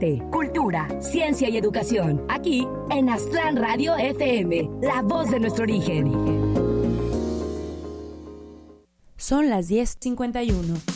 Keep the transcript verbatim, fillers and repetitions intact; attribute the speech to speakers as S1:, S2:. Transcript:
S1: arte, cultura, ciencia y educación. Aquí en Aztlán Radio F M, la voz de nuestro origen.
S2: Son las diez cincuenta y uno.